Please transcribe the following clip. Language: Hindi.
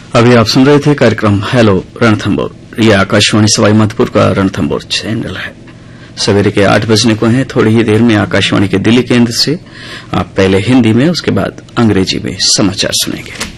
अभी आप सुन रहे थे कार्यक्रम हेलो रणथंबोर। ये आकाशवाणी सवाई माधोपुर का रणथंबोर चैनल है। सवेरे के 8 बजने को हैं। थोड़ी ही देर में आकाशवाणी के दिल्ली केंद्र से आप पहले हिंदी में, उसके बाद अंग्रेजी में समाचार सुनेंगे।